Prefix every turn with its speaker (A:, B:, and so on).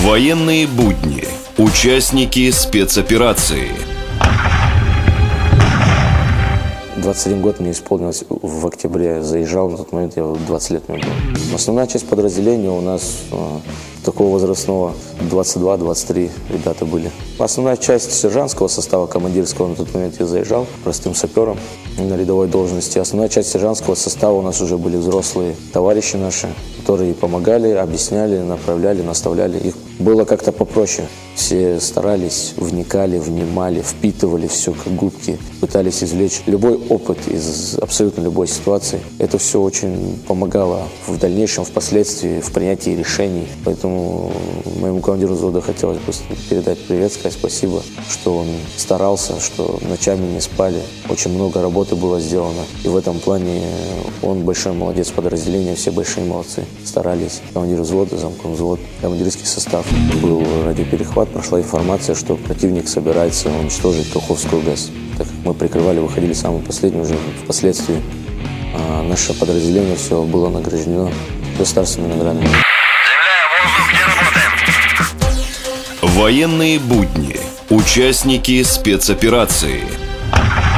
A: Военные будни. Участники спецоперации.
B: 21 год мне исполнилось в октябре. Заезжал, на тот момент я 20 лет мне было. Основная часть подразделения у нас такого возрастного 22-23 ребята были. Основная часть сержантского состава, командирского, на тот момент я заезжал простым сапером на рядовой должности. Основная часть сержантского состава у нас уже были взрослые товарищи наши, которые помогали, объясняли, направляли, наставляли. Их было как-то попроще. Все старались, вникали, внимали, впитывали все как губки, пытались извлечь любой опыт из абсолютно любой ситуации. Это все очень помогало в дальнейшем, впоследствии, в принятии решений. Поэтому моему командиру взвода хотелось бы передать привет, сказать спасибо, что он старался, что ночами не спали. Очень много работы было сделано. И в этом плане он большой молодец подразделения, все большие молодцы. Старались. Командир взвода, замком взвод, командирский состав. Был радиоперехват, прошла информация, что противник собирается уничтожить Каховскую ГЭС. Так как мы прикрывали, выходили самым последним, уже впоследствии наше подразделение все было награждено государственными наградами.
A: Военные будни. Участники спецоперации.